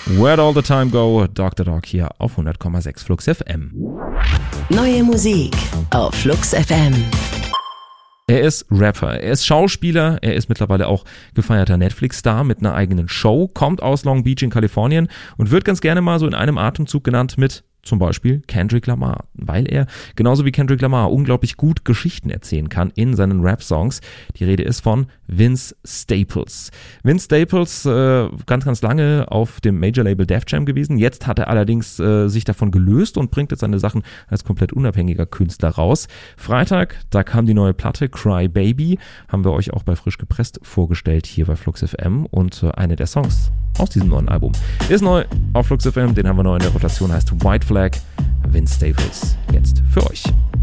Where'd All the Time Go? Dr. Dog hier auf 100,6 Flux FM. Neue Musik auf Flux FM. Er ist Rapper, er ist Schauspieler, er ist mittlerweile auch gefeierter Netflix-Star mit einer eigenen Show, kommt aus Long Beach in Kalifornien und wird ganz gerne mal so in einem Atemzug genannt mit zum Beispiel Kendrick Lamar, weil er genauso wie Kendrick Lamar unglaublich gut Geschichten erzählen kann in seinen Rap-Songs. Die Rede ist von Vince Staples. Vince Staples, ganz lange auf dem Major-Label Def Jam gewesen. Jetzt hat er allerdings sich davon gelöst und bringt jetzt seine Sachen als komplett unabhängiger Künstler raus. Freitag, da kam die neue Platte Cry Baby, haben wir euch auch bei Frisch gepresst vorgestellt hier bei Flux FM und eine der Songs aus diesem neuen Album ist neu auf Flux FM, den haben wir neu in der Rotation, heißt White Flag. Vince Staples jetzt für euch.